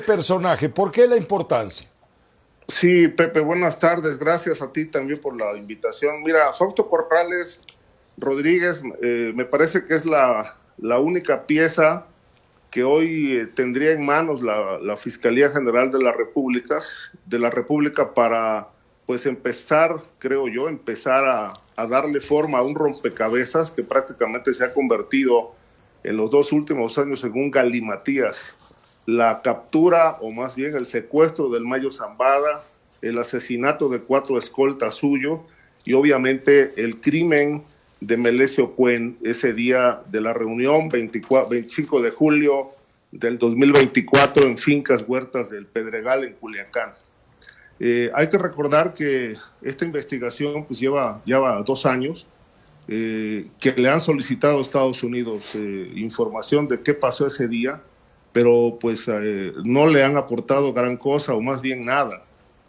personaje? ¿Por qué la importancia? Sí, Pepe, buenas tardes. Gracias a ti también por la invitación. Mira, Fausto Corrales Rodríguez me parece que es la única pieza que hoy tendría en manos la Fiscalía General de la República para, pues, empezar, creo yo, a darle forma a un rompecabezas que prácticamente se ha convertido en los 2 últimos años en un galimatías. La captura, o más bien el secuestro del Mayo Zambada, el asesinato de 4 escoltas suyos y obviamente el crimen de Melesio Cuen ese día de la reunión, 25 de julio del 2024 en Fincas Huertas del Pedregal en Culiacán. Hay que recordar que esta investigación pues lleva 2 años, que le han solicitado a Estados Unidos información de qué pasó ese día, pero pues no le han aportado gran cosa o más bien nada.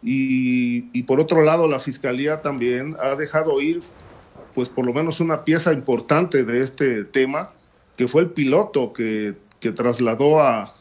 Y por otro lado, la Fiscalía también ha dejado ir pues por lo menos una pieza importante de este tema, que fue el piloto que trasladó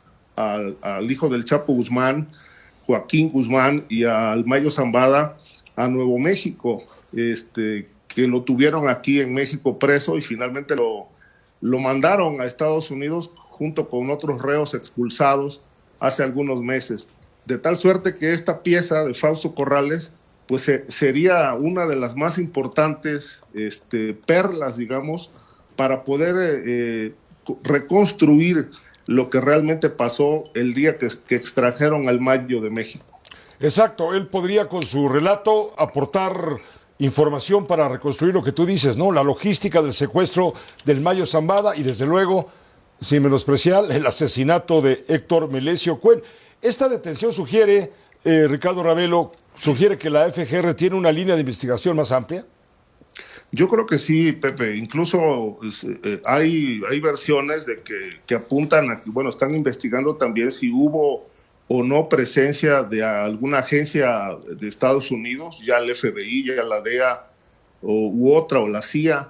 al hijo del Chapo Guzmán, Joaquín Guzmán, y al Mayo Zambada a Nuevo México, que lo tuvieron aquí en México preso y finalmente lo mandaron a Estados Unidos junto con otros reos expulsados hace algunos meses. De tal suerte que esta pieza de Fausto Corrales pues sería una de las más importantes perlas, digamos, para poder reconstruir lo que realmente pasó el día que extrajeron al Mayo de México. Exacto, él podría con su relato aportar información para reconstruir lo que tú dices, ¿no? La logística del secuestro del Mayo Zambada y desde luego, sin menospreciar, el asesinato de Héctor Melesio Cuen. Esta detención sugiere, Ricardo Ravelo, sugiere que la FGR tiene una línea de investigación más amplia. Yo creo que sí, Pepe. Incluso hay versiones de que apuntan a que, bueno, están investigando también si hubo o no presencia de alguna agencia de Estados Unidos, ya el FBI, ya la DEA u otra, o la CIA,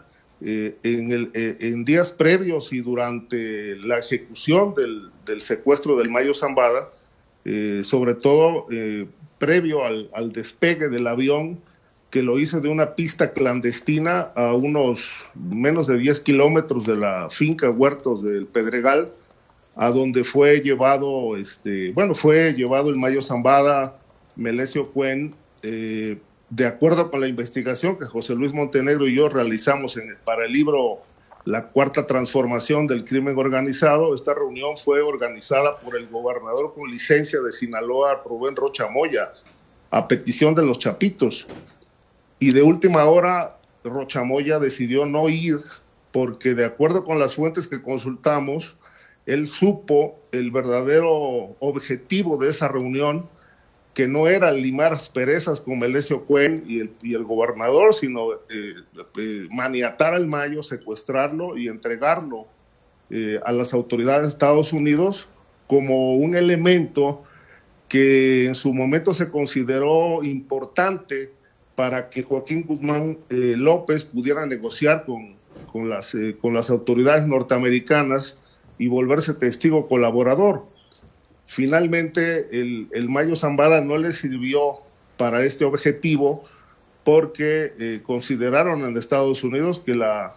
en días previos y durante la ejecución del secuestro del Mayo Zambada, sobre todo previo al despegue del avión, que lo hizo de una pista clandestina a unos menos de 10 kilómetros de la finca Huertos del Pedregal, a donde fue llevado, fue llevado el Mayo Zambada, Melesio Cuen, de acuerdo con la investigación que José Luis Montenegro y yo realizamos para el libro La Cuarta Transformación del Crimen Organizado. Esta reunión fue organizada por el gobernador con licencia de Sinaloa, Rubén Rocha Moya, a petición de los Chapitos. Y de última hora, Rocha Moya decidió no ir porque, de acuerdo con las fuentes que consultamos, él supo el verdadero objetivo de esa reunión, que no era limar asperezas con Melesio Cuen y el gobernador, sino maniatar al Mayo, secuestrarlo y entregarlo a las autoridades de Estados Unidos como un elemento que en su momento se consideró importante para que Joaquín Guzmán López pudiera negociar con las autoridades norteamericanas y volverse testigo colaborador. Finalmente, el Mayo Zambada no le sirvió para este objetivo porque consideraron en Estados Unidos que la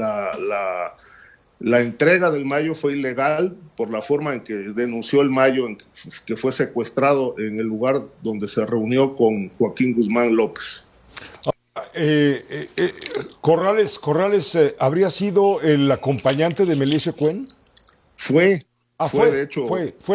entrega del Mayo fue ilegal por la forma en que denunció el Mayo, que fue secuestrado en el lugar donde se reunió con Joaquín Guzmán López. Corrales, ¿habría sido el acompañante de Melesio Cuen? Fue de hecho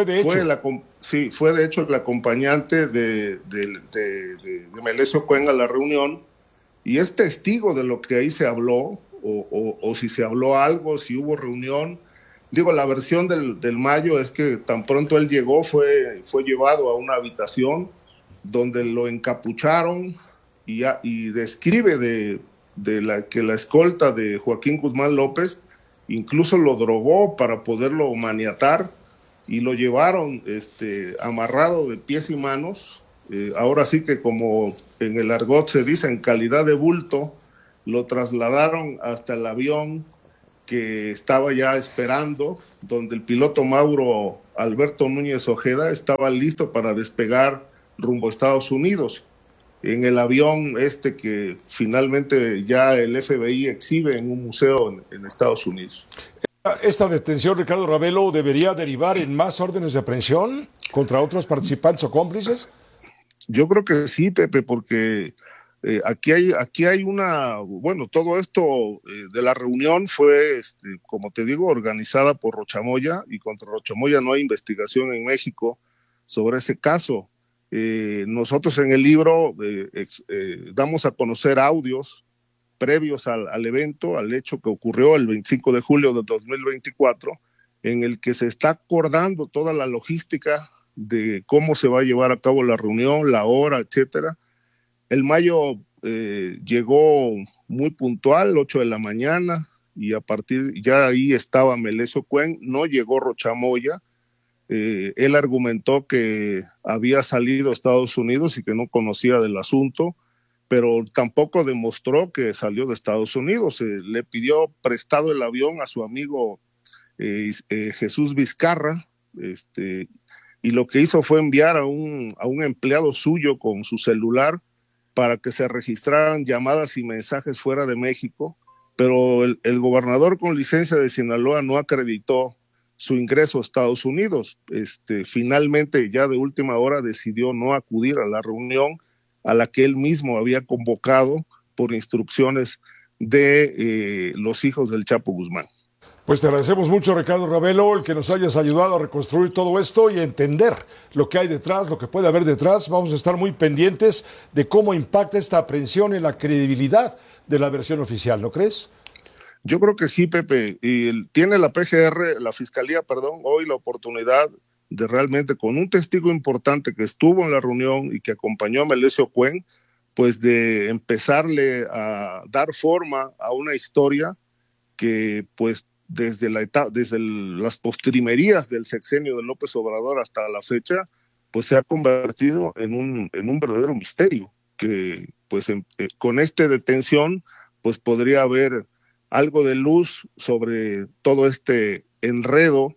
el acompañante de Melesio Cuen a la reunión, y es testigo de lo que ahí se habló, o si se habló algo, si hubo reunión. Digo, la versión del Mayo es que tan pronto él llegó, fue llevado a una habitación donde lo encapucharon y describe que la escolta de Joaquín Guzmán López incluso lo drogó para poderlo maniatar y lo llevaron amarrado de pies y manos. Ahora sí que, como en el argot se dice, en calidad de bulto, lo trasladaron hasta el avión que estaba ya esperando, donde el piloto Mauro Alberto Núñez Ojeda estaba listo para despegar rumbo a Estados Unidos, en el avión que finalmente ya el FBI exhibe en un museo en Estados Unidos. ¿Esta detención, Ricardo Ravelo, debería derivar en más órdenes de aprehensión contra otros participantes o cómplices? Yo creo que sí, Pepe, porque aquí hay todo esto de la reunión fue, como te digo, organizada por Rochamoya, y contra Rochamoya no hay investigación en México sobre ese caso. Nosotros en el libro damos a conocer audios previos al evento, al hecho que ocurrió el 25 de julio de 2024, en el que se está acordando toda la logística de cómo se va a llevar a cabo la reunión, la hora, etcétera. El Mayo llegó muy puntual, 8 de la mañana, y a partir, ya ahí estaba Melesio Cuen, no llegó Rochamoya. Él argumentó que había salido a Estados Unidos y que no conocía del asunto, pero tampoco demostró que salió de Estados Unidos. Le pidió prestado el avión a su amigo Jesús Vizcarra, y lo que hizo fue enviar a un empleado suyo con su celular para que se registraran llamadas y mensajes fuera de México, pero el gobernador con licencia de Sinaloa no acreditó su ingreso a Estados Unidos. Finalmente, ya de última hora, decidió no acudir a la reunión a la que él mismo había convocado por instrucciones de los hijos del Chapo Guzmán. Pues te agradecemos mucho, Ricardo Ravelo, el que nos hayas ayudado a reconstruir todo esto y a entender lo que hay detrás, lo que puede haber detrás. Vamos a estar muy pendientes de cómo impacta esta aprehensión en la credibilidad de la versión oficial, ¿no crees? Yo creo que sí, Pepe. Y tiene la PGR, la Fiscalía, hoy la oportunidad de realmente, con un testigo importante que estuvo en la reunión y que acompañó a Melesio Cuen, pues de empezarle a dar forma a una historia que, pues, desde las postrimerías del sexenio de López Obrador hasta la fecha, pues se ha convertido en un verdadero misterio, que pues con esta detención pues podría haber algo de luz sobre todo este enredo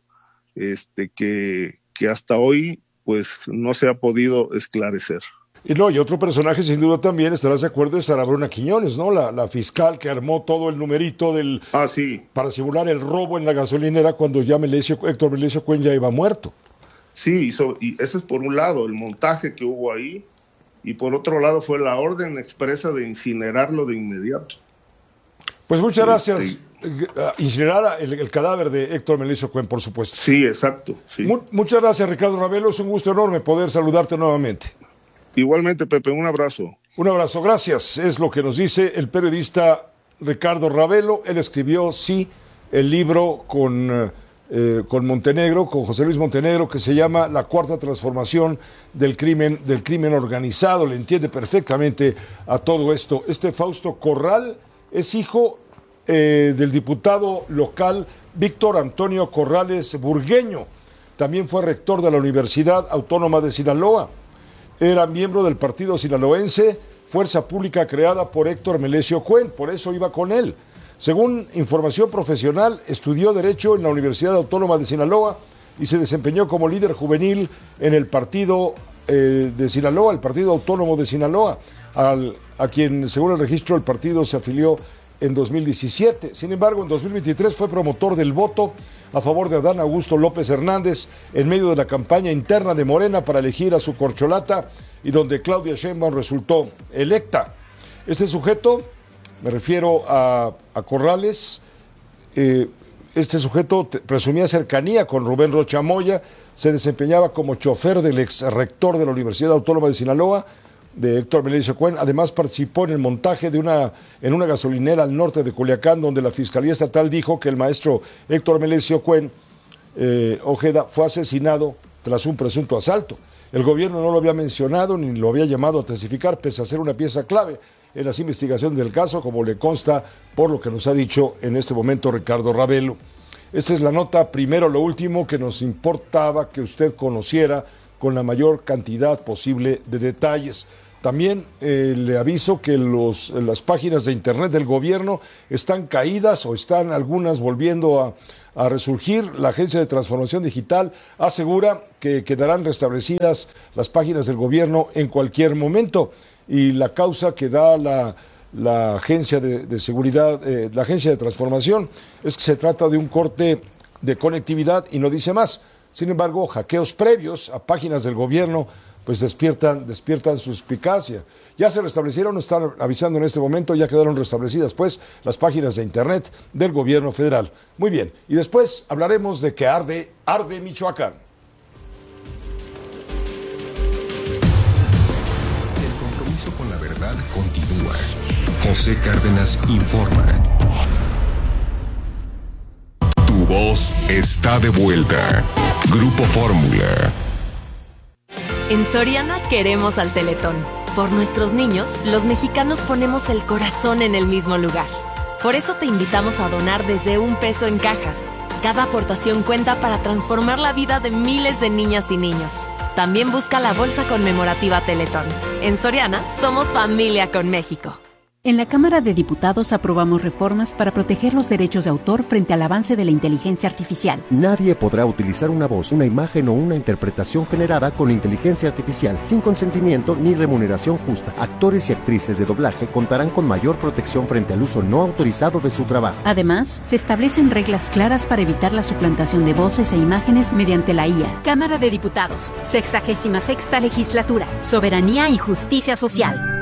que hasta hoy pues no se ha podido esclarecer. Y otro personaje sin duda también, estarás de acuerdo, es Sara Bruna Quiñones, ¿no? La fiscal que armó todo el numerito sí, para simular el robo en la gasolinera cuando ya Héctor Melesio Cuen ya iba muerto. Sí, y ese es por un lado el montaje que hubo ahí, y por otro lado fue la orden expresa de incinerarlo de inmediato. Pues muchas gracias. Incinerar el cadáver de Héctor Melesio Cuen, por supuesto. Sí, exacto. Sí. Muchas gracias, Ricardo Ravelo. Es un gusto enorme poder saludarte nuevamente. Igualmente, Pepe, un abrazo. Un abrazo, gracias. Es lo que nos dice el periodista Ricardo Ravelo. Él escribió, sí, el libro con Montenegro, con José Luis Montenegro, que se llama La Cuarta Transformación del crimen organizado. Le entiende perfectamente a todo esto. Fausto Corral es hijo del diputado local Víctor Antonio Corrales Burgueño. También fue rector de la Universidad Autónoma de Sinaloa. Era miembro del partido sinaloense, fuerza pública creada por Héctor Melesio Cuen, por eso iba con él. Según información profesional, estudió Derecho en la Universidad Autónoma de Sinaloa y se desempeñó como líder juvenil en el partido de Sinaloa, el Partido Autónomo de Sinaloa, a quien, según el registro, el partido se afilió en 2017. Sin embargo, en 2023 fue promotor del voto a favor de Adán Augusto López Hernández en medio de la campaña interna de Morena para elegir a su corcholata y donde Claudia Sheinbaum resultó electa. Este sujeto, me refiero a Corrales, este sujeto presumía cercanía con Rubén Rocha Moya, se desempeñaba como chofer del ex rector de la Universidad Autónoma de Sinaloa, de Héctor Melesio Cuen. Además participó en el montaje en una gasolinera al norte de Culiacán, donde la Fiscalía Estatal dijo que el maestro Héctor Melesio Cuen Ojeda fue asesinado tras un presunto asalto. El gobierno no lo había mencionado ni lo había llamado a testificar, pese a ser una pieza clave en las investigaciones del caso, como le consta por lo que nos ha dicho en este momento Ricardo Ravelo. Esta es la nota, primero lo último, que nos importaba que usted conociera con la mayor cantidad posible de detalles. También le aviso que las páginas de internet del gobierno están caídas o están algunas volviendo a resurgir. La Agencia de Transformación Digital asegura que quedarán restablecidas las páginas del gobierno en cualquier momento, y la causa que da la Agencia de Seguridad, la Agencia de Transformación, es que se trata de un corte de conectividad y no dice más. Sin embargo, hackeos previos a páginas del gobierno pues despiertan su suspicacia. Ya se restablecieron, están avisando en este momento, ya quedaron restablecidas pues las páginas de internet del gobierno federal. Muy bien, y después hablaremos de que arde Michoacán. El compromiso con la verdad continúa. José Cárdenas informa. Tu voz está de vuelta. Grupo Fórmula. En Soriana queremos al Teletón. Por nuestros niños, los mexicanos ponemos el corazón en el mismo lugar. Por eso te invitamos a donar desde $1 en cajas. Cada aportación cuenta para transformar la vida de miles de niñas y niños. También busca la bolsa conmemorativa Teletón. En Soriana, somos familia con México. En la Cámara de Diputados aprobamos reformas para proteger los derechos de autor frente al avance de la inteligencia artificial. Nadie podrá utilizar una voz, una imagen o una interpretación generada con inteligencia artificial sin consentimiento ni remuneración justa. Actores y actrices de doblaje contarán con mayor protección frente al uso no autorizado de su trabajo. Además, se establecen reglas claras para evitar la suplantación de voces e imágenes mediante la IA. Cámara de Diputados, 66ª Legislatura, Soberanía y Justicia Social.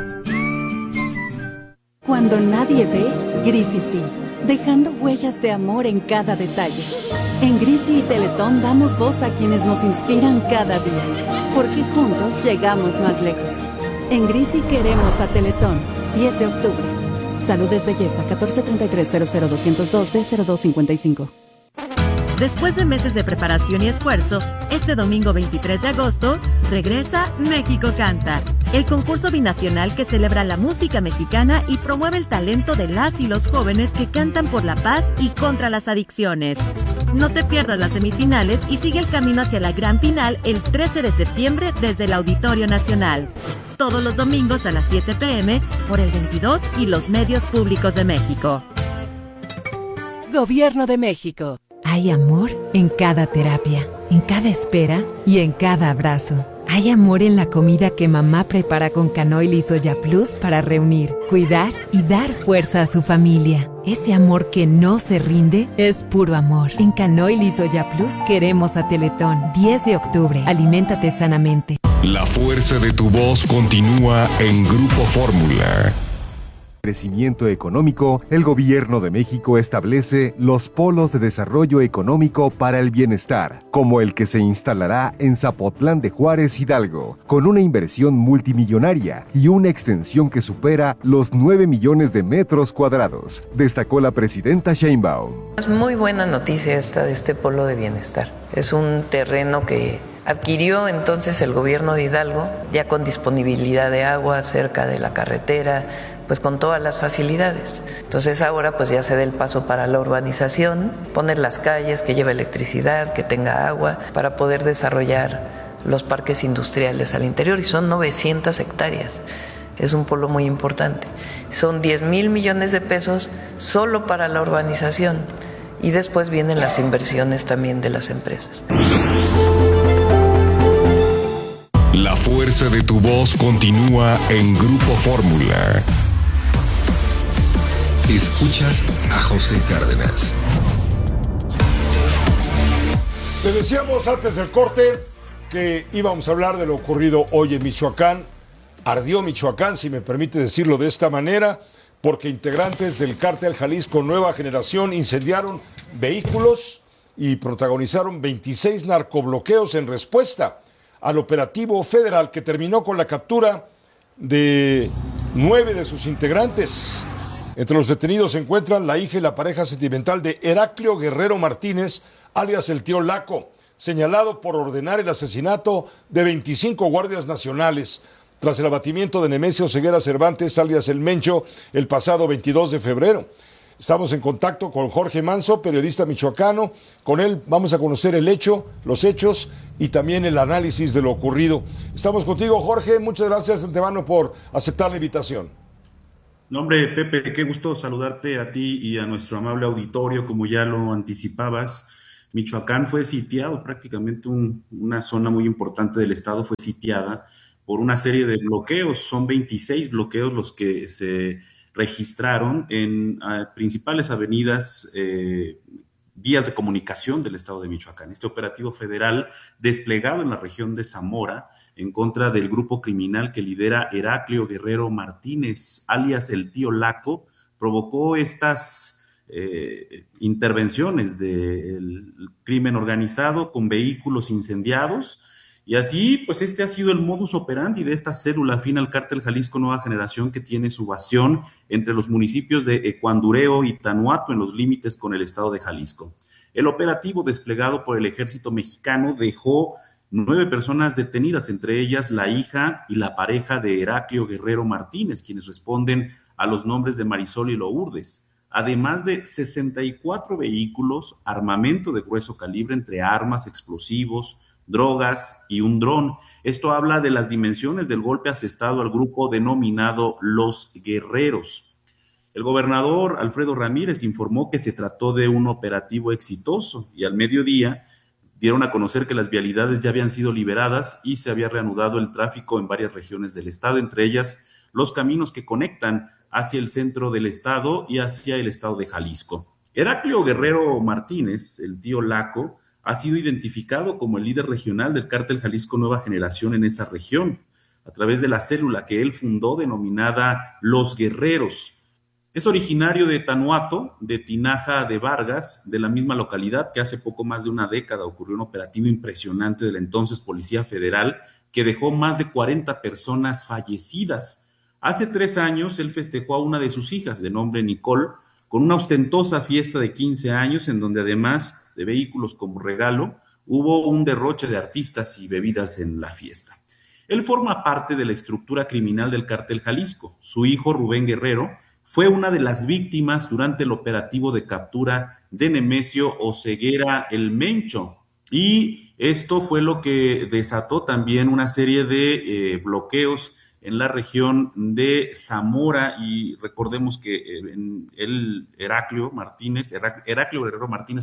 Cuando nadie ve, Grisi sí, dejando huellas de amor en cada detalle. En Grisi y Teletón damos voz a quienes nos inspiran cada día, porque juntos llegamos más lejos. En Grisi queremos a Teletón, 10 de octubre. Salud es belleza, 1433-00202-D0255. Después de meses de preparación y esfuerzo, este domingo 23 de agosto, regresa México Canta, el concurso binacional que celebra la música mexicana y promueve el talento de las y los jóvenes que cantan por la paz y contra las adicciones. No te pierdas las semifinales y sigue el camino hacia la gran final el 13 de septiembre desde el Auditorio Nacional. Todos los domingos a las 7 p.m. por el 22 y los medios públicos de México. Gobierno de México. Hay amor en cada terapia, en cada espera y en cada abrazo. Hay amor en la comida que mamá prepara con Canoil y Soya Plus para reunir, cuidar y dar fuerza a su familia. Ese amor que no se rinde es puro amor. En Canoil y Soya Plus queremos a Teletón. 10 de octubre. Aliméntate sanamente. La fuerza de tu voz continúa en Grupo Fórmula. Crecimiento económico, el Gobierno de México establece los polos de desarrollo económico para el bienestar, como el que se instalará en Zapotlán de Juárez, Hidalgo, con una inversión multimillonaria y una extensión que supera los 9 millones de metros cuadrados, destacó la presidenta Sheinbaum. Es muy buena noticia esta de este polo de bienestar. Es un terreno que adquirió entonces el gobierno de Hidalgo, ya con disponibilidad de agua cerca de la carretera, pues con todas las facilidades. Entonces ahora pues ya se da el paso para la urbanización, poner las calles, que lleve electricidad, que tenga agua, para poder desarrollar los parques industriales al interior, y son 900 hectáreas. Es un polo muy importante. Son 10,000 millones de pesos solo para la urbanización, y después vienen las inversiones también de las empresas. La fuerza de tu voz continúa en Grupo Fórmula. Escuchas a José Cárdenas. Te decíamos antes del corte que íbamos a hablar de lo ocurrido hoy en Michoacán. Ardió Michoacán, si me permite decirlo de esta manera, porque integrantes del Cártel Jalisco Nueva Generación incendiaron vehículos y protagonizaron 26 narcobloqueos en respuesta al operativo federal que terminó con la captura de 9 de sus integrantes. Entre los detenidos se encuentran la hija y la pareja sentimental de Heraclio Guerrero Martínez, alias el Tío Laco, señalado por ordenar el asesinato de 25 guardias nacionales tras el abatimiento de Nemesio Ceguera Cervantes, alias el Mencho, el pasado 22 de febrero. Estamos en contacto con Jorge Manso, periodista michoacano. Con él vamos a conocer el hecho, los hechos y también el análisis de lo ocurrido. Estamos contigo, Jorge. Muchas gracias, de antemano, por aceptar la invitación. No, hombre, Pepe, qué gusto saludarte a ti y a nuestro amable auditorio, como ya lo anticipabas. Michoacán fue sitiado, prácticamente una zona muy importante del estado fue sitiada por una serie de bloqueos. Son 26 bloqueos los que se registraron en principales avenidas, vías de comunicación del estado de Michoacán. Este operativo federal desplegado en la región de Zamora en contra del grupo criminal que lidera Heraclio Guerrero Martínez, alias el Tío Laco, provocó estas intervenciones del crimen organizado con vehículos incendiados. Y así, pues este ha sido el modus operandi de esta célula afín al Cártel Jalisco Nueva Generación, que tiene su bastión entre los municipios de Ecuandureo y Tanuato, en los límites con el estado de Jalisco. El operativo desplegado por el ejército mexicano dejó 9 personas detenidas, entre ellas la hija y la pareja de Heraclio Guerrero Martínez, quienes responden a los nombres de Marisol y Lourdes, además de 64 vehículos, armamento de grueso calibre, entre armas, explosivos, drogas y un dron. Esto habla de las dimensiones del golpe asestado al grupo denominado Los Guerreros. El gobernador Alfredo Ramírez informó que se trató de un operativo exitoso y al mediodía dieron a conocer que las vialidades ya habían sido liberadas y se había reanudado el tráfico en varias regiones del estado, entre ellas los caminos que conectan hacia el centro del estado y hacia el estado de Jalisco. Heraclio Guerrero Martínez, el Tío Laco, ha sido identificado como el líder regional del Cártel Jalisco Nueva Generación en esa región, a través de la célula que él fundó denominada Los Guerreros. Es originario de Tanuato, de Tinaja de Vargas, de la misma localidad que hace poco más de una década ocurrió un operativo impresionante de la entonces Policía Federal que dejó más de 40 personas fallecidas. Hace 3 años él festejó a una de sus hijas, de nombre Nicole, con una ostentosa fiesta de 15 años en donde además de vehículos como regalo, hubo un derroche de artistas y bebidas en la fiesta. Él forma parte de la estructura criminal del Cártel Jalisco. Su hijo, Rubén Guerrero, fue una de las víctimas durante el operativo de captura de Nemesio Oseguera el Mencho. Y esto fue lo que desató también una serie de bloqueos en la región de Zamora, y recordemos que Heraclio Guerrero Martínez,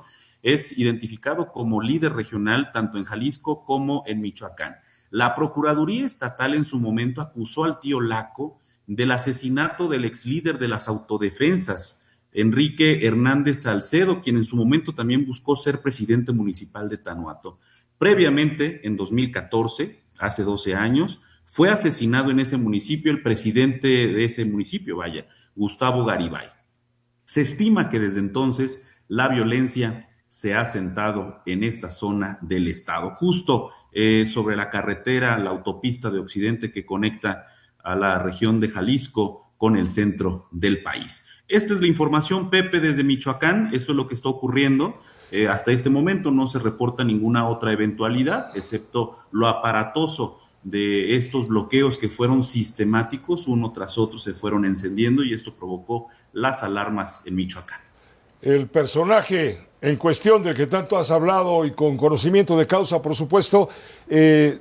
es identificado como líder regional tanto en Jalisco como en Michoacán. La Procuraduría Estatal en su momento acusó al Tío Laco del asesinato del ex líder de las autodefensas, Enrique Hernández Salcedo, quien en su momento también buscó ser presidente municipal de Tanuato. Previamente, en 2014, hace 12 años, fue asesinado en ese municipio el presidente de ese municipio, Gustavo Garibay. Se estima que desde entonces la violencia se ha asentado en esta zona del estado, justo sobre la carretera, la autopista de Occidente que conecta a la región de Jalisco con el centro del país. Esta es la información, Pepe, desde Michoacán. Esto es lo que está ocurriendo. Hasta este momento no se reporta ninguna otra eventualidad, excepto lo aparatoso de estos bloqueos que fueron sistemáticos, uno tras otro se fueron encendiendo, y esto provocó las alarmas en Michoacán. El personaje en cuestión del que tanto has hablado y con conocimiento de causa, por supuesto, es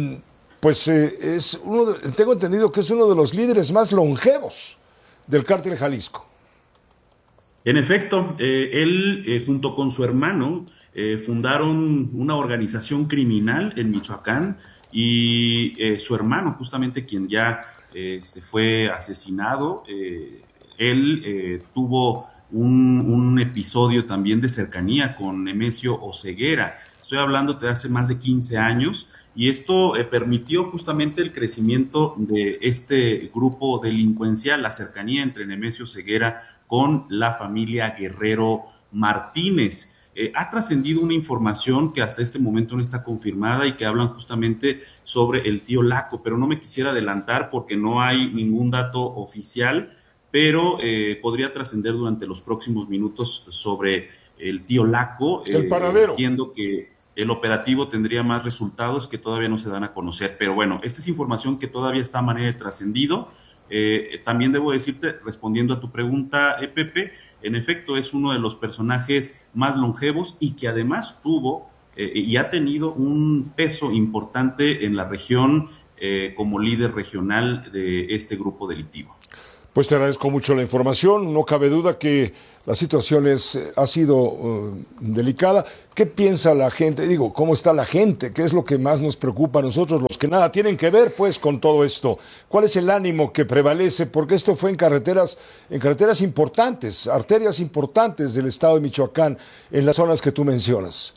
tengo entendido que es uno de los líderes más longevos del Cártel Jalisco. En efecto, él junto con su hermano fundaron una organización criminal en Michoacán, y su hermano, justamente quien ya fue asesinado, él tuvo un episodio también de cercanía con Nemesio Oseguera. Estoy hablando de hace más de 15 años, y esto permitió justamente el crecimiento de este grupo delincuencial, la cercanía entre Nemesio Oseguera con la familia Guerrero Martínez. Ha trascendido una información que hasta este momento no está confirmada y que hablan justamente sobre el Tío Laco, pero no me quisiera adelantar porque no hay ningún dato oficial, pero podría trascender durante los próximos minutos sobre el Tío Laco. El paradero. Entiendo que el operativo tendría más resultados que todavía no se dan a conocer. Pero bueno, esta es información que todavía está a manera de trascendido. También debo decirte, respondiendo a tu pregunta, Pepe, en efecto es uno de los personajes más longevos y que además tuvo y ha tenido un peso importante en la región como líder regional de este grupo delictivo. Pues te agradezco mucho la información. No cabe duda que la situación ha sido delicada. ¿Qué piensa la gente? Digo, ¿cómo está la gente? ¿Qué es lo que más nos preocupa a nosotros, los que nada tienen que ver pues con todo esto? ¿Cuál es el ánimo que prevalece? Porque esto fue en carreteras importantes, arterias importantes del estado de Michoacán, en las zonas que tú mencionas.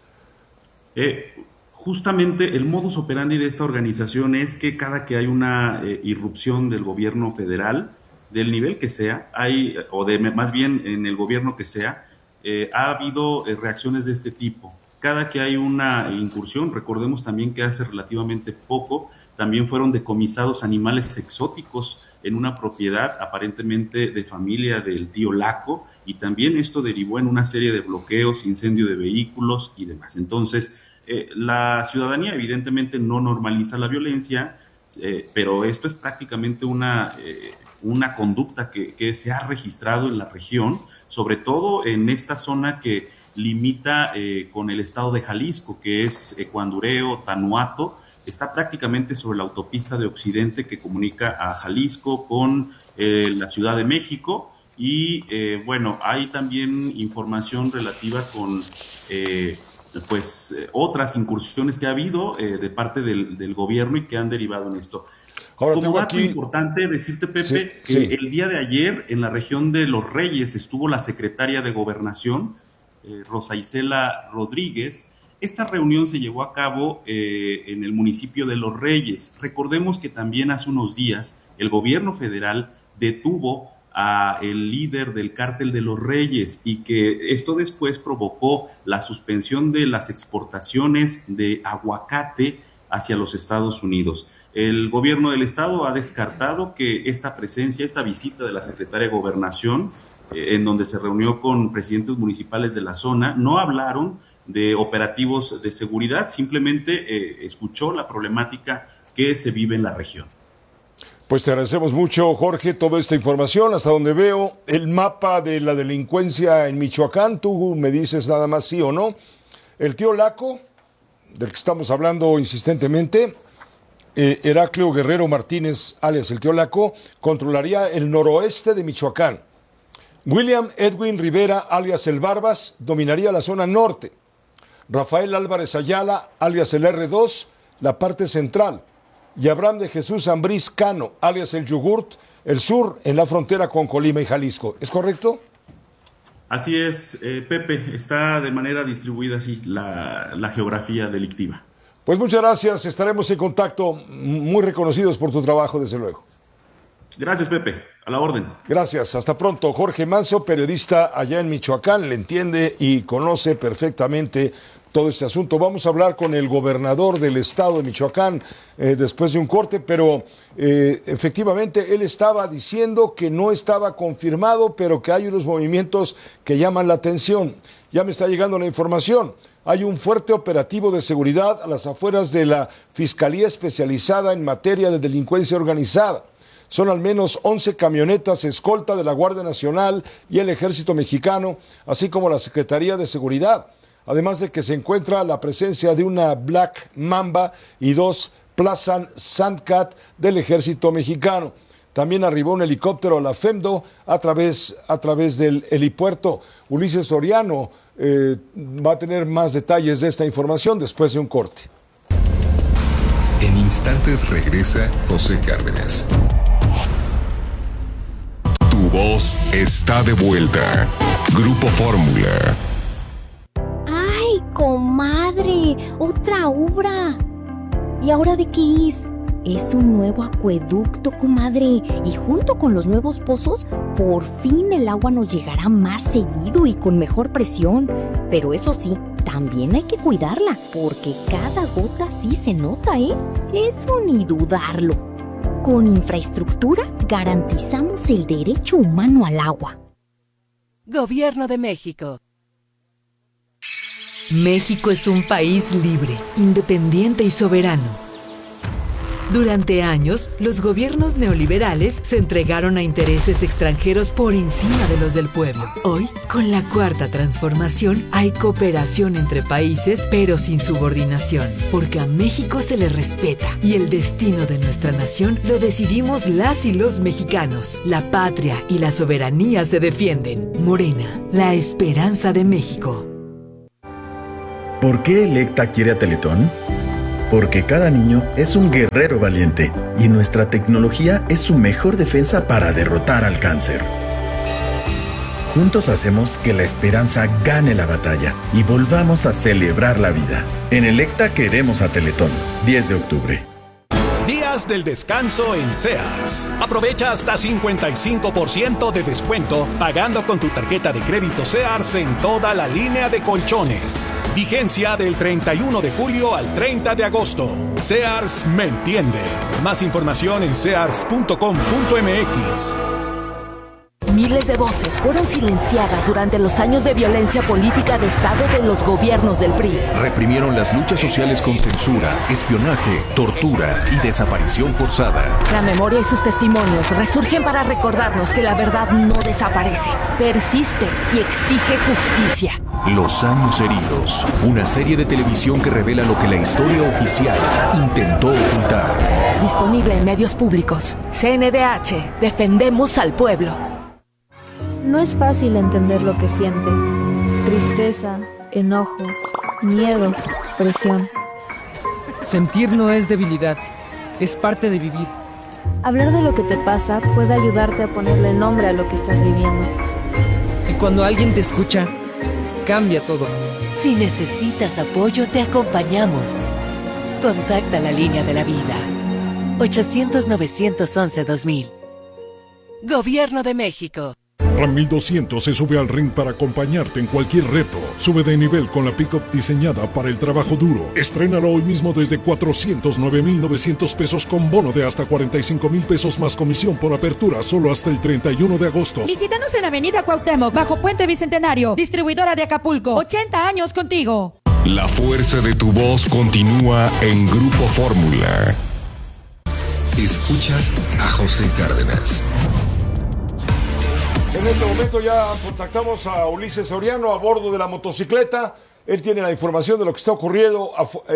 Justamente el modus operandi de esta organización es que cada que hay una irrupción del gobierno federal, del nivel que sea, más bien en el gobierno que sea, ha habido reacciones de este tipo. Cada que hay una incursión, recordemos también que hace relativamente poco también fueron decomisados animales exóticos en una propiedad aparentemente de familia del tío Laco, y también esto derivó en una serie de bloqueos, incendio de vehículos y demás. Entonces, la ciudadanía evidentemente no normaliza la violencia, pero esto es prácticamente una conducta que se ha registrado en la región, sobre todo en esta zona que limita con el estado de Jalisco, que es Ecuandureo, Tanuato, está prácticamente sobre la autopista de Occidente que comunica a Jalisco con la Ciudad de México, y bueno, hay también información relativa con otras incursiones que ha habido de parte del gobierno y que han derivado en esto. Ahora, como dato importante decirte, Pepe, que el día de ayer en la región de Los Reyes estuvo la secretaria de Gobernación, Rosa Isela Rodríguez. Esta reunión se llevó a cabo en el municipio de Los Reyes. Recordemos que también hace unos días el gobierno federal detuvo a el líder del cártel de Los Reyes, y que esto después provocó la suspensión de las exportaciones de aguacate hacia los Estados Unidos. El gobierno del estado ha descartado que esta visita de la secretaria de Gobernación, en donde se reunió con presidentes municipales de la zona, no hablaron de operativos de seguridad, simplemente escuchó la problemática que se vive en la región. Pues te agradecemos mucho, Jorge, toda esta información. Hasta donde veo el mapa de la delincuencia en Michoacán, tú me dices nada más sí o no. El tío Laco, del que estamos hablando insistentemente, Heraclio Guerrero Martínez, alias el tío Laco, controlaría el noroeste de Michoacán. William Edwin Rivera, alias el Barbas, dominaría la zona norte. Rafael Álvarez Ayala, alias el R2, la parte central. Y Abraham de Jesús Ambriz Cano, alias el Yogurt, el sur, en la frontera con Colima y Jalisco. ¿Es correcto? Así es, Pepe, está de manera distribuida así la geografía delictiva. Pues muchas gracias, estaremos en contacto, muy reconocidos por tu trabajo, desde luego. Gracias, Pepe, a la orden. Gracias, hasta pronto. Jorge Manso, periodista allá en Michoacán, le entiende y conoce perfectamente todo este asunto. Vamos a hablar con el gobernador del estado de Michoacán después de un corte, pero efectivamente él estaba diciendo que no estaba confirmado, pero que hay unos movimientos que llaman la atención. Ya me está llegando la información. Hay un fuerte operativo de seguridad a las afueras de la Fiscalía Especializada en Materia de Delincuencia Organizada. Son al menos 11 camionetas escolta de la Guardia Nacional y el Ejército Mexicano, así como la Secretaría de Seguridad. Además de que se encuentra la presencia de una Black Mamba y 2 Plazan Sandcat del Ejército Mexicano. También arribó un helicóptero a la FEMDO a través del helipuerto. Ulises Soriano va a tener más detalles de esta información después de un corte. En instantes regresa José Cárdenas. Tu voz está de vuelta. Grupo Fórmula. ¡Ay, comadre! ¡Otra obra! ¿Y ahora de qué es? Es un nuevo acueducto, comadre. Y junto con los nuevos pozos, por fin el agua nos llegará más seguido y con mejor presión. Pero eso sí, también hay que cuidarla, porque cada gota sí se nota, ¿eh? Eso ni dudarlo. Con infraestructura garantizamos el derecho humano al agua. Gobierno de México. México es un país libre, independiente y soberano. Durante años, los gobiernos neoliberales se entregaron a intereses extranjeros por encima de los del pueblo. Hoy, con la Cuarta Transformación, hay cooperación entre países, pero sin subordinación, porque a México se le respeta y el destino de nuestra nación lo decidimos las y los mexicanos. La patria y la soberanía se defienden. Morena, la esperanza de México. ¿Por qué Electa quiere a Teletón? Porque cada niño es un guerrero valiente y nuestra tecnología es su mejor defensa para derrotar al cáncer. Juntos hacemos que la esperanza gane la batalla y volvamos a celebrar la vida. En Electa queremos a Teletón. 10 de octubre. Días del descanso en Sears. Aprovecha hasta 55% de descuento pagando con tu tarjeta de crédito Sears en toda la línea de colchones. Vigencia del 31 de julio al 30 de agosto. Sears me entiende. Más información en sears.com.mx. Miles de voces fueron silenciadas durante los años de violencia política de Estado de los gobiernos del PRI. Reprimieron las luchas sociales con censura, espionaje, tortura y desaparición forzada. La memoria y sus testimonios resurgen para recordarnos que la verdad no desaparece, persiste y exige justicia. Los años heridos, una serie de televisión que revela lo que la historia oficial intentó ocultar. Disponible en medios públicos. CNDH, defendemos al pueblo. No es fácil entender lo que sientes. Tristeza, enojo, miedo, presión. Sentir no es debilidad, es parte de vivir. Hablar de lo que te pasa puede ayudarte a ponerle nombre a lo que estás viviendo. Y cuando alguien te escucha, cambia todo. Si necesitas apoyo, te acompañamos. Contacta la línea de la vida. 800-911-2000. Gobierno de México. Ram 1200 se sube al ring para acompañarte en cualquier reto. Sube de nivel con la pickup diseñada para el trabajo duro. Estrénalo hoy mismo desde 409,900 pesos con bono de hasta 45,000 pesos más comisión por apertura solo hasta el 31 de agosto. Visítanos en Avenida Cuauhtémoc, bajo Puente Bicentenario. Distribuidora de Acapulco. 80 años contigo. La fuerza de tu voz continúa en Grupo Fórmula. Escuchas a José Cárdenas. En este momento ya contactamos a Ulises Soriano a bordo de la motocicleta. Él tiene la información de lo que está ocurriendo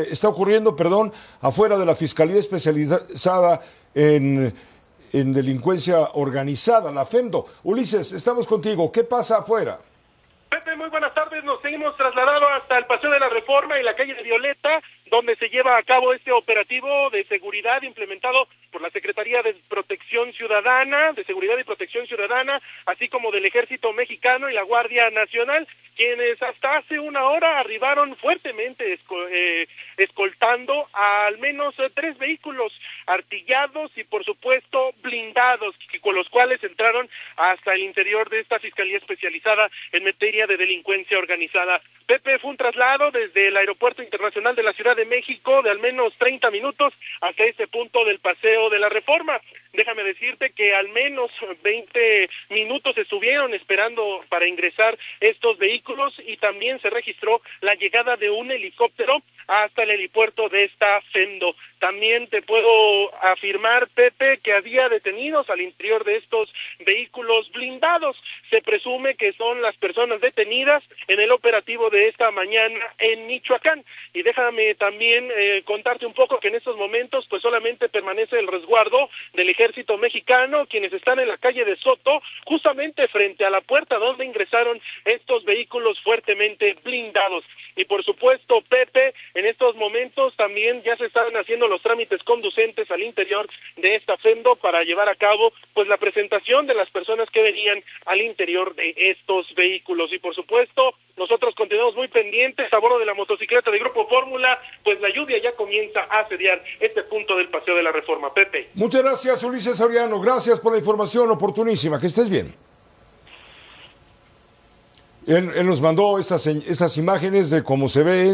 afuera de la Fiscalía Especializada en Delincuencia Organizada, la FEMDO. Ulises, estamos contigo. ¿Qué pasa afuera? Pepe, muy buenas tardes. Nos seguimos trasladando hasta el Paseo de la Reforma y la calle de Violeta, donde se lleva a cabo este operativo de seguridad implementado por la Secretaría de Protección Ciudadana, de Seguridad y Protección Ciudadana, así como del Ejército Mexicano y la Guardia Nacional, quienes hasta hace una hora arribaron fuertemente escoltando a al menos 3 vehículos artillados y por supuesto blindados, con los cuales entraron hasta el interior de esta Fiscalía Especializada en materia de delincuencia organizada. Pepe, fue un traslado desde el Aeropuerto Internacional de la Ciudad de México de al menos 30 minutos hasta este punto del Paseo de la Reforma. Déjame decirte que al menos 20 minutos estuvieron esperando para ingresar estos vehículos y también se registró la llegada de un helicóptero hasta el helipuerto de esta FEMDO. También te puedo afirmar, Pepe, que había detenidos al interior de estos vehículos blindados. Se presume que son las personas detenidas en el operativo de esta mañana en Michoacán. Y déjame también contarte un poco que en estos momentos pues solamente permanece el resguardo del Ejército Mexicano, quienes están en la calle de Soto, justamente frente a la puerta donde ingresaron estos vehículos fuertemente blindados. Y por supuesto, Pepe, en estos momentos también ya se están haciendo los trámites conducentes al interior de esta FEMDO para llevar a cabo pues la presentación de las personas que venían al interior de estos vehículos. Y por supuesto, nosotros continuamos muy pendientes a bordo de la motocicleta de Grupo Fórmula, pues la lluvia ya comienza a asediar este punto del Paseo de la Reforma. Pepe. Muchas gracias, Ulises Soriano. Gracias por la información oportunísima. Que estés bien. Él nos mandó esas imágenes de cómo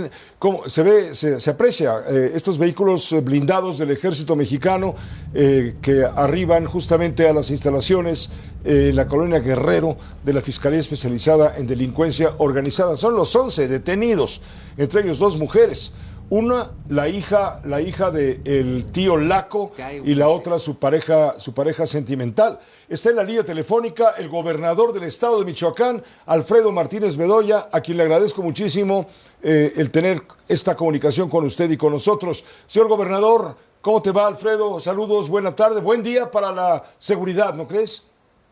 se aprecia estos vehículos blindados del ejército mexicano que arriban justamente a las instalaciones en la colonia Guerrero de la Fiscalía Especializada en Delincuencia Organizada. Son los 11 detenidos, entre ellos 2 mujeres. Una, la hija del tío Laco, y la otra su pareja sentimental. Está en la línea telefónica el gobernador del estado de Michoacán, Alfredo Martínez Bedoya, a quien le agradezco muchísimo el tener esta comunicación con usted y con nosotros. Señor gobernador, ¿cómo te va, Alfredo? Saludos, buena tarde, buen día para la seguridad, ¿no crees?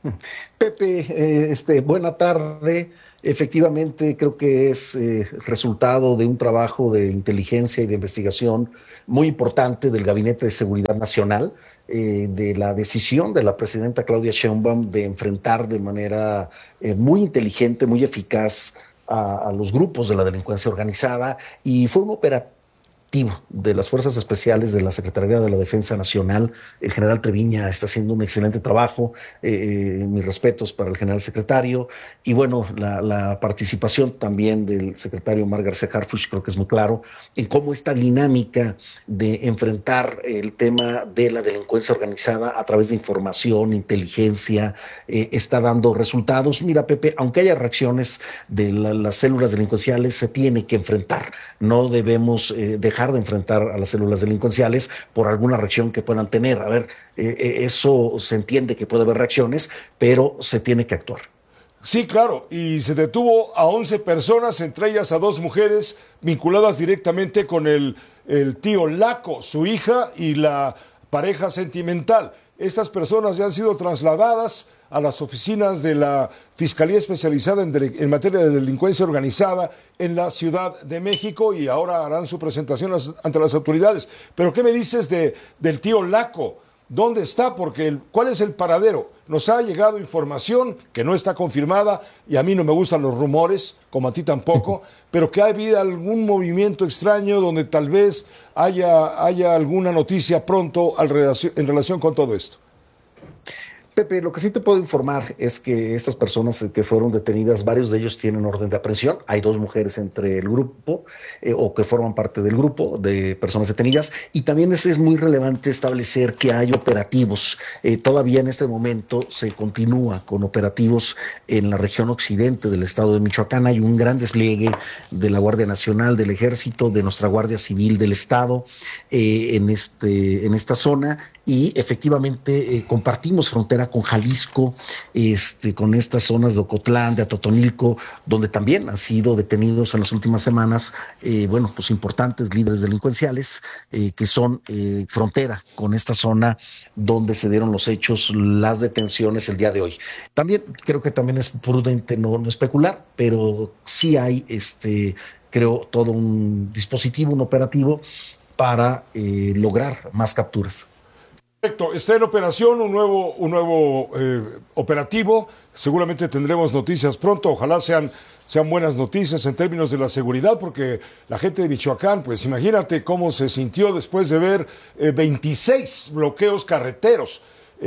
Pepe, buena tarde. Efectivamente, creo que es resultado de un trabajo de inteligencia y de investigación muy importante del Gabinete de Seguridad Nacional, de la decisión de la presidenta Claudia Sheinbaum de enfrentar de manera muy inteligente, muy eficaz a los grupos de la delincuencia organizada, y fue un operativo de las Fuerzas Especiales de la Secretaría de la Defensa Nacional. El general Treviña está haciendo un excelente trabajo, mis respetos para el general secretario, y bueno, la participación también del secretario Omar García Harfuch creo que es muy claro en cómo esta dinámica de enfrentar el tema de la delincuencia organizada a través de información, inteligencia, está dando resultados. Mira, Pepe, aunque haya reacciones de las células delincuenciales, se tiene que enfrentar. No debemos dejar de enfrentar a las células delincuenciales por alguna reacción que puedan tener. A ver, eso se entiende que puede haber reacciones, pero se tiene que actuar. Sí, claro, y se detuvo a 11 personas, entre ellas a 2 mujeres vinculadas directamente con el tío Laco, su hija y la pareja sentimental. Estas personas ya han sido trasladadas a las oficinas de la Fiscalía Especializada en materia de delincuencia organizada en la Ciudad de México, y ahora harán su presentación ante las autoridades. Pero ¿qué me dices del tío Laco? ¿Dónde está? Porque ¿cuál es el paradero? Nos ha llegado información que no está confirmada, y a mí no me gustan los rumores, como a ti tampoco, pero que ha habido algún movimiento extraño donde tal vez haya alguna noticia pronto en relación con todo esto. Pepe, lo que sí te puedo informar es que estas personas que fueron detenidas, varios de ellos tienen orden de aprehensión. Hay 2 mujeres entre el grupo o que forman parte del grupo de personas detenidas, y también es muy relevante establecer que hay operativos. Todavía en este momento se continúa con operativos en la región occidente del estado de Michoacán. Hay un gran despliegue de la Guardia Nacional, del Ejército, de nuestra Guardia Civil del estado en esta zona, y efectivamente compartimos frontera con Jalisco, con estas zonas de Ocotlán, de Atotonilco, donde también han sido detenidos en las últimas semanas, pues importantes líderes delincuenciales que son frontera con esta zona donde se dieron los hechos, las detenciones el día de hoy. También creo que también es prudente no especular, pero sí hay, creo, todo un dispositivo, un operativo para lograr más capturas. Perfecto, está en operación un nuevo operativo. Seguramente tendremos noticias pronto. Ojalá sean buenas noticias en términos de la seguridad, porque la gente de Michoacán, pues imagínate cómo se sintió después de ver 26 bloqueos carreteros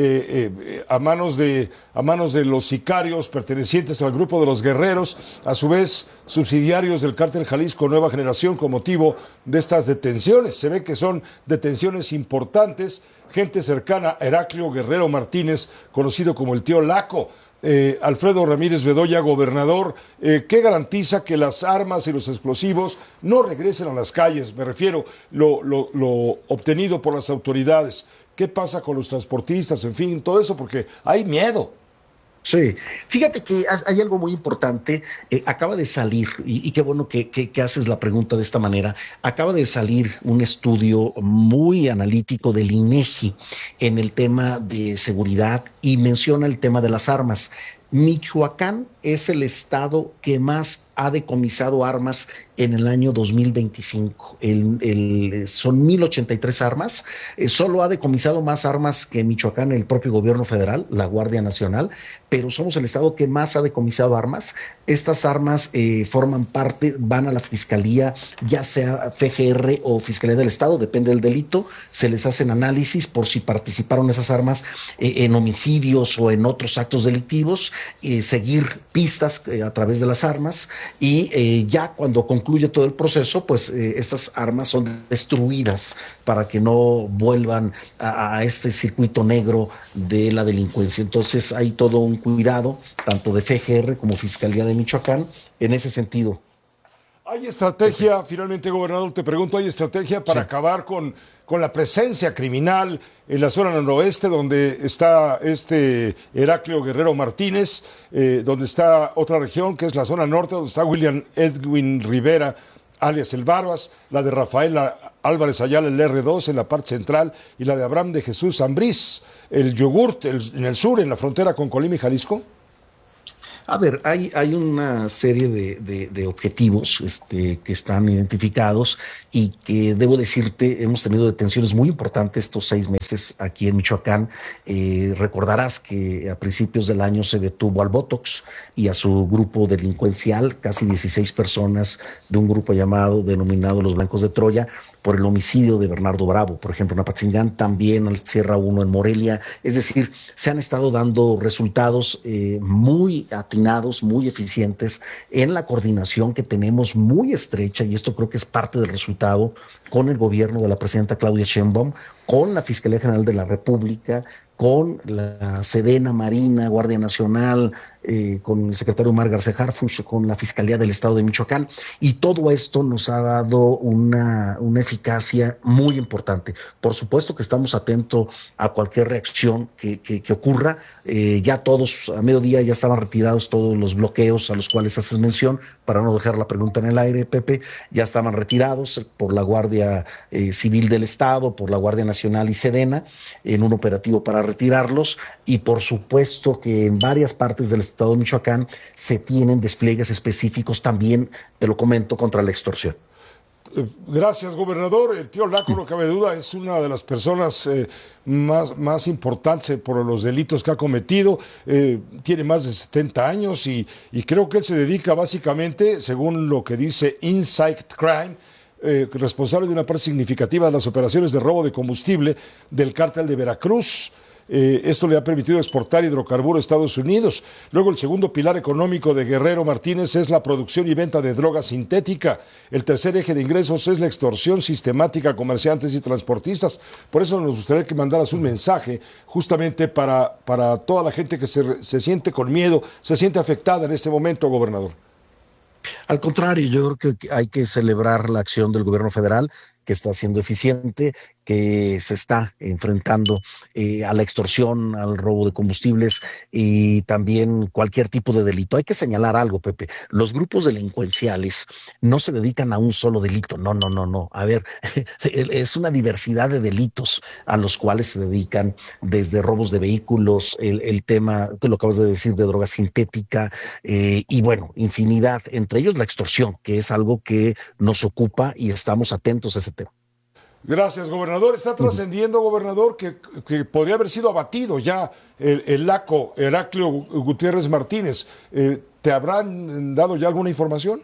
a manos de los sicarios pertenecientes al grupo de los Guerreros, a su vez subsidiarios del Cártel Jalisco Nueva Generación, con motivo de estas detenciones. Se ve que son detenciones importantes, gente cercana a Heraclio Guerrero Martínez, conocido como el tío Laco. Alfredo Ramírez Bedoya, gobernador, ¿qué garantiza que las armas y los explosivos no regresen a las calles? Me refiero lo obtenido por las autoridades. ¿Qué pasa con los transportistas? En fin, todo eso, porque hay miedo. Sí, fíjate que hay algo muy importante, acaba de salir, y qué bueno que haces la pregunta de esta manera, acaba de salir un estudio muy analítico del INEGI en el tema de seguridad, y menciona el tema de las armas. Michoacán es el estado que más ha decomisado armas en el año 2025. Son 1,083 armas. Solo ha decomisado más armas que Michoacán el propio gobierno federal, la Guardia Nacional, pero somos el estado que más ha decomisado armas. Estas armas forman parte, van a la Fiscalía, ya sea FGR o Fiscalía del Estado, depende del delito, se les hacen análisis por si participaron esas armas en homicidios o en otros actos delictivos, seguir pistas a través de las armas y ya cuando concluye todo el proceso, pues estas armas son destruidas para que no vuelvan a este circuito negro de la delincuencia. Entonces hay todo un cuidado, tanto de FGR como Fiscalía de Michoacán, en ese sentido. ¿Hay estrategia, finalmente, gobernador, te pregunto, hay estrategia para acabar con la presencia criminal en la zona noroeste, donde está Heraclio Guerrero Martínez, donde está otra región, que es la zona norte, donde está William Edwin Rivera, alias El Barbas, la de Rafael Álvarez Ayala, el R2, en la parte central, y la de Abraham de Jesús Ambriz, el Yogurt, en el sur, en la frontera con Colima y Jalisco? A ver, hay una serie de objetivos que están identificados y que, debo decirte, hemos tenido detenciones muy importantes estos 6 meses aquí en Michoacán. Recordarás que a principios del año se detuvo al Botox y a su grupo delincuencial, casi 16 personas de un grupo denominado Los Blancos de Troya, por el homicidio de Bernardo Bravo, por ejemplo, en Apatzingán, también al Sierra 1 en Morelia. Es decir, se han estado dando resultados muy atinados, muy eficientes en la coordinación que tenemos muy estrecha, y esto creo que es parte del resultado, con el gobierno de la presidenta Claudia Sheinbaum, con la Fiscalía General de la República, con la Sedena, Marina, Guardia Nacional, con el secretario Omar García Harfuch, con la Fiscalía del Estado de Michoacán, y todo esto nos ha dado una eficacia muy importante. Por supuesto que estamos atentos a cualquier reacción que ocurra. Ya todos, a mediodía, ya estaban retirados todos los bloqueos a los cuales haces mención, para no dejar la pregunta en el aire, Pepe, ya estaban retirados por la Guardia Civil del Estado, por la Guardia Nacional y Sedena, en un operativo para retirarlos, y por supuesto que en varias partes del Estado de Michoacán se tienen despliegues específicos también, te lo comento, contra la extorsión. Gracias, gobernador. El tío Laco, no cabe duda, es una de las personas más importantes por los delitos que ha cometido. Tiene más de 70 años y creo que él se dedica básicamente, según lo que dice Insight Crime, responsable de una parte significativa de las operaciones de robo de combustible del cártel de Veracruz. Esto le ha permitido exportar hidrocarburos a Estados Unidos. Luego, el segundo pilar económico de Guerrero Martínez es la producción y venta de droga sintética. El tercer eje de ingresos es la extorsión sistemática a comerciantes y transportistas. Por eso nos gustaría que mandaras un mensaje justamente para toda la gente que se siente con miedo, se siente afectada en este momento, gobernador. Al contrario, yo creo que hay que celebrar la acción del gobierno federal, que está siendo eficiente, que se está enfrentando a la extorsión, al robo de combustibles y también cualquier tipo de delito. Hay que señalar algo, Pepe. Los grupos delincuenciales no se dedican a un solo delito. No. A ver, es una diversidad de delitos a los cuales se dedican, desde robos de vehículos, el tema que lo acabas de decir, de droga sintética, y bueno, infinidad. Entre ellos la extorsión, que es algo que nos ocupa y estamos atentos a ese tema. Gracias, gobernador. Está trascendiendo, gobernador, que podría haber sido abatido ya el Laco, Heraclio Gutiérrez Martínez. ¿Te habrán dado ya alguna información?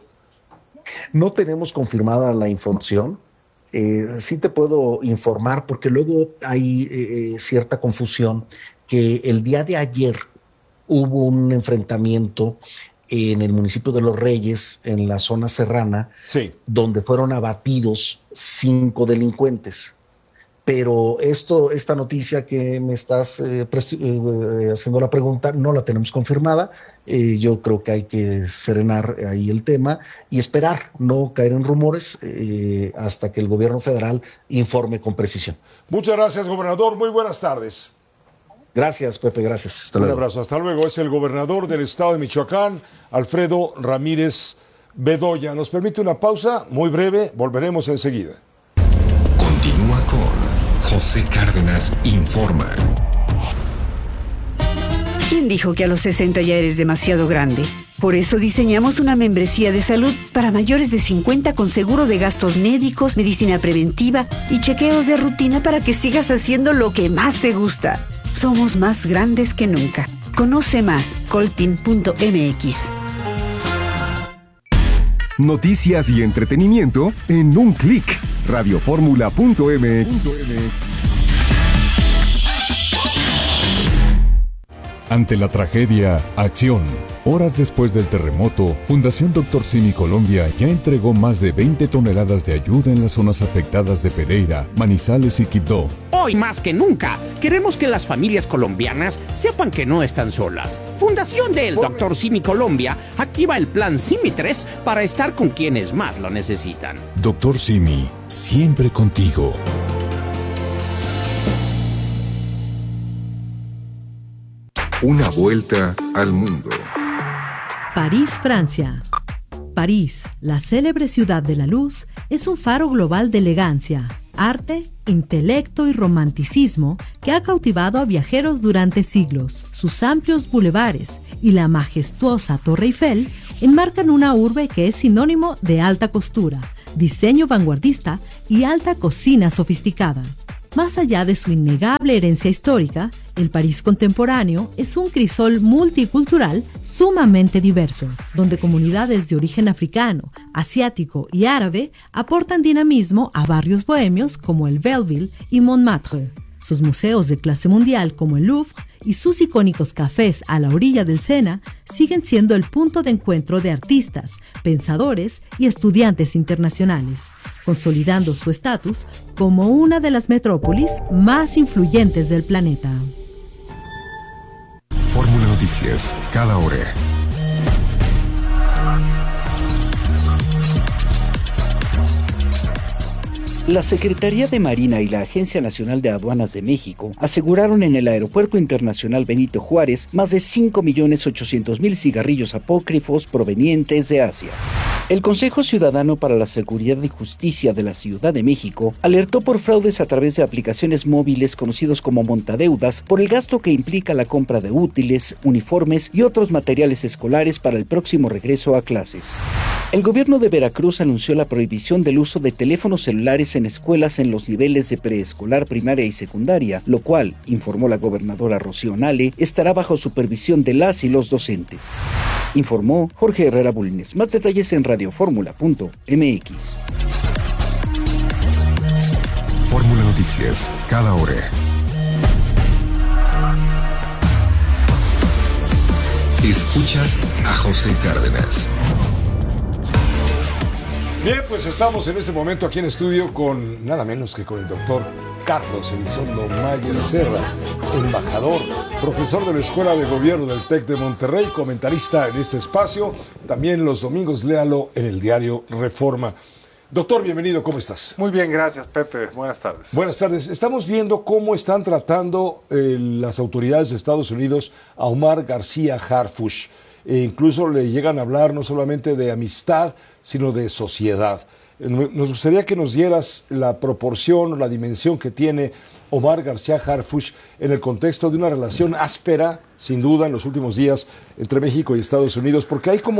No tenemos confirmada la información. Sí te puedo informar, porque luego hay cierta confusión, que el día de ayer hubo un enfrentamiento en el municipio de Los Reyes, en la zona serrana, sí, donde fueron abatidos 5 delincuentes. Pero esta noticia que me estás haciendo la pregunta, no la tenemos confirmada. Yo creo que hay que serenar ahí el tema y esperar, no caer en rumores hasta que el gobierno federal informe con precisión. Muchas gracias, gobernador. Muy buenas tardes. Gracias, Pepe, gracias. Hasta luego. Un abrazo, hasta luego. Es el gobernador del estado de Michoacán, Alfredo Ramírez Bedoya. Nos permite una pausa muy breve, volveremos enseguida. Continúa con José Cárdenas Informa. ¿Quién dijo que a los 60 ya eres demasiado grande? Por eso diseñamos una membresía de salud para mayores de 50 con seguro de gastos médicos, medicina preventiva y chequeos de rutina para que sigas haciendo lo que más te gusta. Somos más grandes que nunca. Conoce más, coltin.mx. Noticias y entretenimiento en un clic. Radioformula.mx. Ante la tragedia, acción. Horas después del terremoto, Fundación Dr. Simi Colombia ya entregó más de 20 toneladas de ayuda en las zonas afectadas de Pereira, Manizales y Quibdó. Hoy más que nunca, queremos que las familias colombianas sepan que no están solas. Fundación del Dr. Simi Colombia activa el plan Simi 3 para estar con quienes más lo necesitan. Dr. Simi, siempre contigo. Una vuelta al mundo. París, Francia. París, la célebre ciudad de la luz, es un faro global de elegancia, arte, intelecto y romanticismo que ha cautivado a viajeros durante siglos. Sus amplios bulevares y la majestuosa Torre Eiffel enmarcan una urbe que es sinónimo de alta costura, diseño vanguardista y alta cocina sofisticada. Más allá de su innegable herencia histórica, el París contemporáneo es un crisol multicultural sumamente diverso, donde comunidades de origen africano, asiático y árabe aportan dinamismo a barrios bohemios como el Belleville y Montmartre. Sus museos de clase mundial como el Louvre y sus icónicos cafés a la orilla del Sena siguen siendo el punto de encuentro de artistas, pensadores y estudiantes internacionales, consolidando su estatus como una de las metrópolis más influyentes del planeta. Fórmula Noticias, cada hora. La Secretaría de Marina y la Agencia Nacional de Aduanas de México aseguraron en el Aeropuerto Internacional Benito Juárez más de 5.800.000 cigarrillos apócrifos provenientes de Asia. El Consejo Ciudadano para la Seguridad y Justicia de la Ciudad de México alertó por fraudes a través de aplicaciones móviles conocidos como montadeudas por el gasto que implica la compra de útiles, uniformes y otros materiales escolares para el próximo regreso a clases. El gobierno de Veracruz anunció la prohibición del uso de teléfonos celulares en escuelas en los niveles de preescolar, primaria y secundaria, lo cual, informó la gobernadora Rocío Nale, estará bajo supervisión de las y los docentes. Informó Jorge Herrera Bulnes. Más detalles en radioformula.mx. Fórmula Noticias, cada hora. Escuchas a José Cárdenas. Bien, pues estamos en este momento aquí en estudio con nada menos que con el doctor Carlos Elizondo Mayer Serra, embajador, profesor de la Escuela de Gobierno del TEC de Monterrey, comentarista en este espacio, también los domingos léalo en el diario Reforma. Doctor, bienvenido, ¿cómo estás? Muy bien, gracias, Pepe. Buenas tardes. Buenas tardes. Estamos viendo cómo están tratando las autoridades de Estados Unidos a Omar García Harfuch. Incluso le llegan a hablar no solamente de amistad, sino de sociedad. Nos gustaría que nos dieras la proporción o la dimensión que tiene Omar García Harfuch en el contexto de una relación áspera, sin duda, en los últimos días entre México y Estados Unidos, porque hay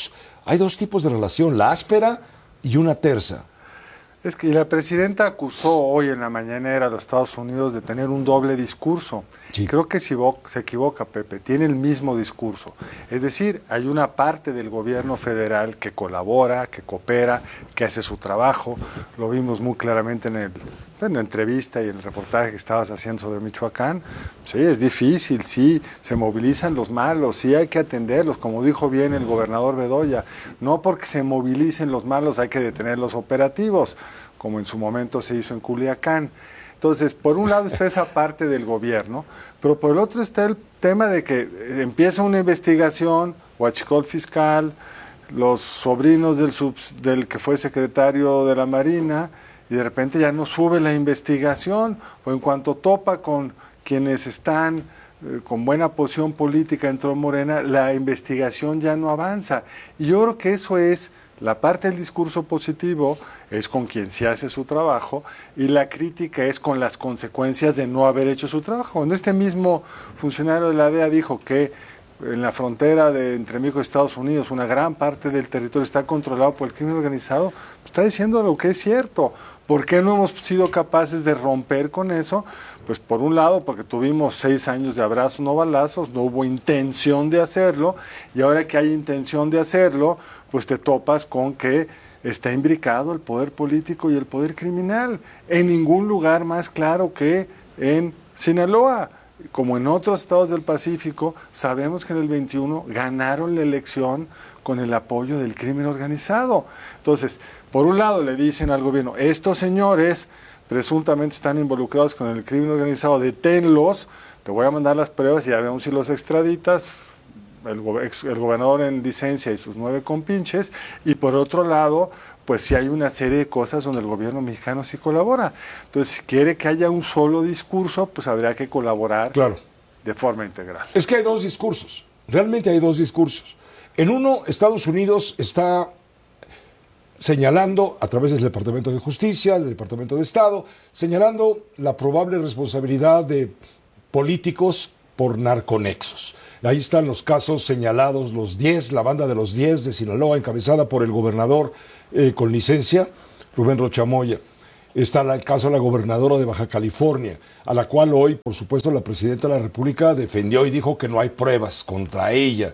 dos tipos de relación, la áspera y una tersa. Es que la presidenta acusó hoy en la mañanera a los Estados Unidos de tener un doble discurso. Sí. Creo que se equivoca, Pepe. Tiene el mismo discurso. Es decir, hay una parte del gobierno federal que colabora, que coopera, que hace su trabajo. Lo vimos muy claramente en la entrevista y en el reportaje que estabas haciendo sobre Michoacán. Sí, es difícil, sí, se movilizan los malos, sí hay que atenderlos, como dijo bien el gobernador Bedoya. No porque se movilicen los malos hay que detener los operativos, como en su momento se hizo en Culiacán. Entonces, por un lado está esa parte del gobierno, pero por el otro está el tema de que empieza una investigación, huachicol fiscal, los sobrinos del que fue secretario de la Marina, y de repente ya no sube la investigación, o en cuanto topa con quienes están con buena posición política dentro de Morena, la investigación ya no avanza. Y yo creo que eso es la parte del discurso positivo, es con quien se hace su trabajo, y la crítica es con las consecuencias de no haber hecho su trabajo. Cuando este mismo funcionario de la DEA dijo que en la frontera entre México y Estados Unidos una gran parte del territorio está controlado por el crimen organizado, está diciendo lo que es cierto. ¿Por qué no hemos sido capaces de romper con eso? Pues por un lado porque tuvimos 6 años de abrazos no balazos, no hubo intención de hacerlo, y ahora que hay intención de hacerlo, pues te topas con que está imbricado el poder político y el poder criminal. En ningún lugar más claro que en Sinaloa. como en otros estados del Pacífico, sabemos que en el 21 ganaron la elección con el apoyo del crimen organizado. Entonces, por un lado le dicen al gobierno, estos señores presuntamente están involucrados con el crimen organizado, deténlos, te voy a mandar las pruebas y ya veamos si los extraditas, el gobernador en licencia y sus 9 compinches, y por otro lado, pues sí hay una serie de cosas donde el gobierno mexicano sí colabora. Entonces, si quiere que haya un solo discurso, pues habría que colaborar de forma integral. Es que hay 2 discursos, realmente hay 2 discursos. En uno, Estados Unidos está señalando, a través del Departamento de Justicia, del Departamento de Estado, señalando la probable responsabilidad de políticos por narconexos. Ahí están los casos señalados, los 10, la banda de los 10 de Sinaloa, encabezada por el gobernador con licencia, Rubén Rocha Moya. Está el caso de la gobernadora de Baja California, a la cual hoy, por supuesto, la presidenta de la República defendió y dijo que no hay pruebas contra ella.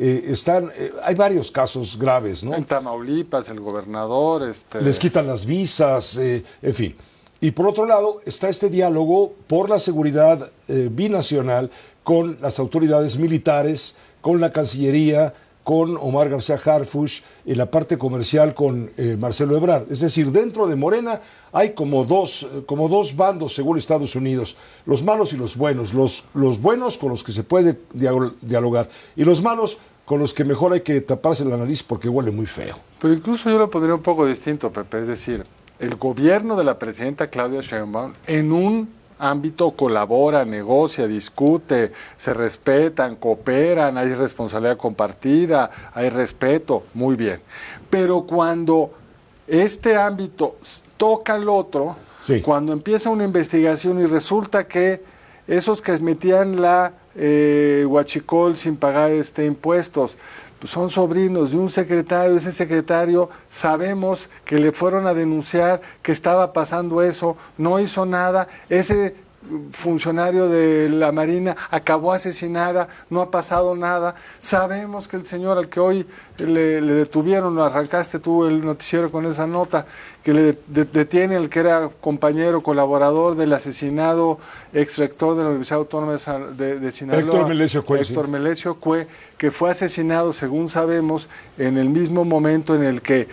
Hay varios casos graves, ¿no? En Tamaulipas, el gobernador... Les quitan las visas, en fin. Y por otro lado, está este diálogo por la seguridad binacional con las autoridades militares, con la Cancillería, con Omar García Harfuch, y la parte comercial con Marcelo Ebrard. Es decir, dentro de Morena hay como dos bandos, según Estados Unidos, los malos y los buenos. Los buenos con los que se puede dialogar, y los malos con los que mejor hay que taparse la nariz porque huele muy feo. Pero incluso yo lo pondría un poco distinto, Pepe, es decir, el gobierno de la presidenta Claudia Sheinbaum en un ámbito colabora, negocia, discute, se respetan, cooperan, hay responsabilidad compartida, hay respeto, muy bien. Pero cuando este ámbito toca al otro, cuando empieza una investigación y resulta que esos que metían la huachicol sin pagar impuestos, pues son sobrinos de un secretario, ese secretario sabemos que le fueron a denunciar que estaba pasando eso, no hizo nada, ese funcionario de la Marina acabó asesinada, no ha pasado nada, sabemos que el señor al que hoy le detuvieron, lo arrancaste tú el noticiero con esa nota, que le detiene el que era compañero, colaborador del asesinado ex rector de la Universidad Autónoma de Sinaloa, Héctor Melesio Cue, que fue asesinado, según sabemos, en el mismo momento en el que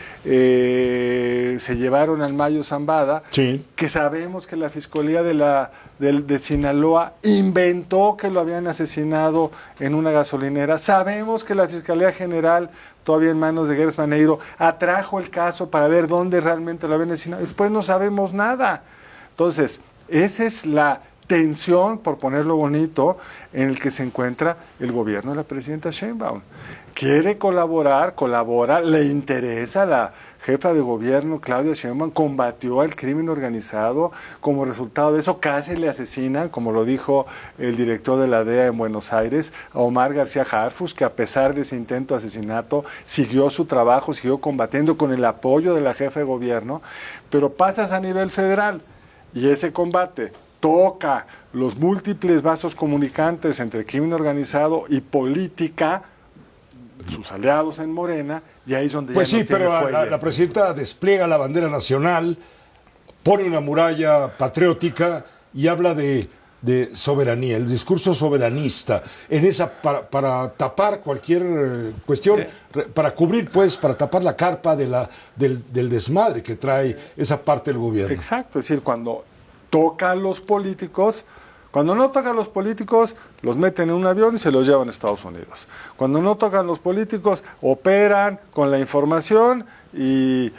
se llevaron al Mayo Zambada, que sabemos que la Fiscalía de Sinaloa inventó que lo habían asesinado en una gasolinera, sabemos que la Fiscalía General, todavía en manos de Gers Manero, atrajo el caso para ver dónde realmente lo habían asesinado, después no sabemos nada. Entonces, esa es la tensión, por ponerlo bonito, en el que se encuentra el gobierno de la presidenta Sheinbaum. Quiere colaborar, colabora, le interesa. La jefa de gobierno, Claudia Sheinbaum, combatió al crimen organizado. Como resultado de eso, casi le asesinan, como lo dijo el director de la DEA en Buenos Aires, a Omar García Harfuch, que a pesar de ese intento de asesinato, siguió su trabajo, siguió combatiendo con el apoyo de la jefa de gobierno. Pero pasas a nivel federal y ese combate toca los múltiples vasos comunicantes entre crimen organizado y política, sus aliados en Morena, y ahí es donde pues ya sí, no tiene pero fuelle. la presidenta despliega la bandera nacional, pone una muralla patriótica y habla de soberanía, el discurso soberanista, en esa para tapar cualquier cuestión, para cubrir, pues, para tapar la carpa del desmadre que trae esa parte del gobierno. Exacto, es decir, cuando toca a los políticos, cuando no tocan a los políticos, los meten en un avión y se los llevan a Estados Unidos. Cuando no tocan los políticos, operan con la información y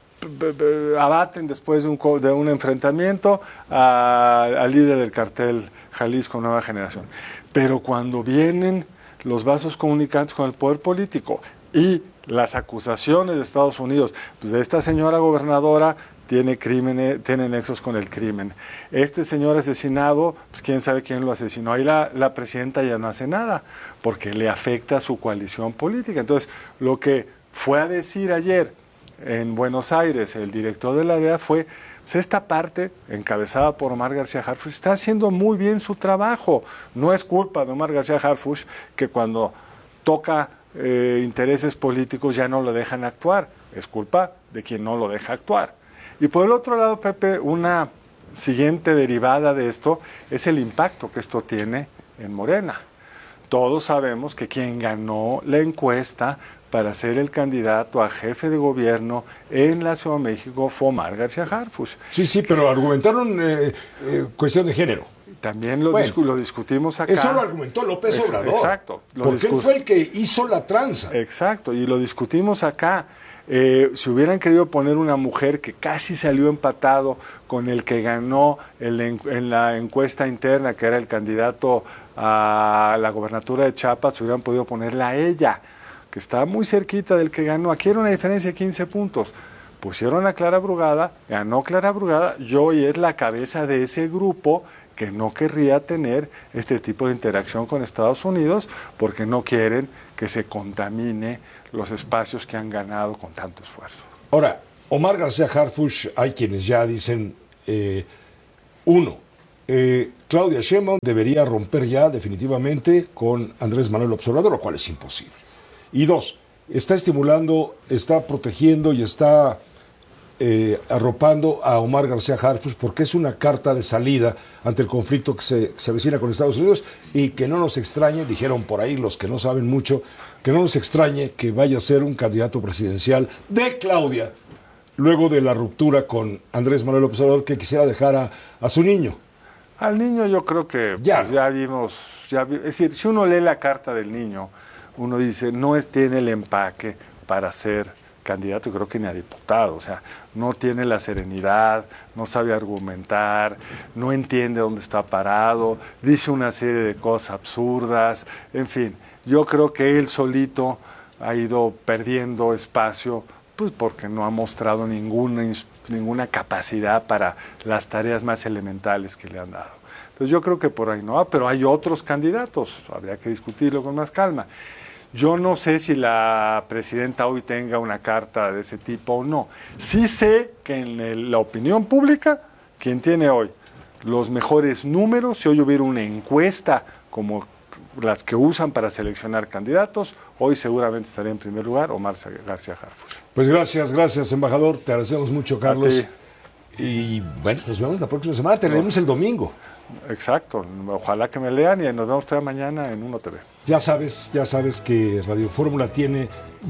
abaten después de un enfrentamiento al líder del cartel Jalisco Nueva Generación. Pero cuando vienen los vasos comunicantes con el poder político y las acusaciones de Estados Unidos, pues de esta señora gobernadora tiene nexos con el crimen. Este señor asesinado, pues quién sabe quién lo asesinó. Ahí la presidenta ya no hace nada, porque le afecta a su coalición política. Entonces, lo que fue a decir ayer en Buenos Aires el director de la DEA fue, pues esta parte, encabezada por Omar García Harfuch, está haciendo muy bien su trabajo. No es culpa de Omar García Harfuch que cuando toca intereses políticos ya no lo dejan actuar. Es culpa de quien no lo deja actuar. Y por el otro lado, Pepe, una siguiente derivada de esto es el impacto que esto tiene en Morena. Todos sabemos que quien ganó la encuesta para ser el candidato a jefe de gobierno en la Ciudad de México fue Omar García Harfuch. Sí, pero argumentaron cuestión de género. También lo discutimos acá. Eso lo argumentó López Obrador. Exacto. Porque él fue el que hizo la tranza. Exacto, y lo discutimos acá. Si hubieran querido poner una mujer que casi salió empatado con el que ganó en la encuesta interna, que era el candidato a la gobernatura de Chiapas, hubieran podido ponerla a ella, que está muy cerquita del que ganó. Aquí era una diferencia de 15 puntos. Pusieron a Clara Brugada, ganó Clara Brugada, y hoy es la cabeza de ese grupo que no querría tener este tipo de interacción con Estados Unidos porque no quieren que se contamine los espacios que han ganado con tanto esfuerzo. Ahora, Omar García Harfuch, hay quienes ya dicen, Claudia Sheinbaum debería romper ya definitivamente con Andrés Manuel López Obrador, lo cual es imposible. Y 2, está estimulando, está protegiendo y está arropando a Omar García Harfuch porque es una carta de salida ante el conflicto que se avecina con Estados Unidos, y que no nos extrañe, dijeron por ahí los que no saben mucho, que no nos extrañe que vaya a ser un candidato presidencial de Claudia luego de la ruptura con Andrés Manuel López Obrador, que quisiera dejar a su niño. Al niño yo creo que ya vimos, es decir, si uno lee la carta del niño, uno dice, tiene el empaque para ser candidato, creo que ni a diputado, o sea, no tiene la serenidad, no sabe argumentar, no entiende dónde está parado, dice una serie de cosas absurdas, en fin, yo creo que él solito ha ido perdiendo espacio, pues porque no ha mostrado ninguna capacidad para las tareas más elementales que le han dado. Entonces yo creo que por ahí no va, pero hay otros candidatos, habría que discutirlo con más calma. Yo no sé si la presidenta hoy tenga una carta de ese tipo o no. Sí sé que en la opinión pública, quien tiene hoy los mejores números, si hoy hubiera una encuesta como las que usan para seleccionar candidatos, hoy seguramente estaría en primer lugar Omar García Harfuch. Pues gracias, embajador. Te agradecemos mucho, Carlos. Y bueno, nos vemos la próxima semana. Te leemos el domingo. Exacto, ojalá que me lean y nos vemos toda mañana en Uno TV. Ya sabes que Radio Fórmula tiene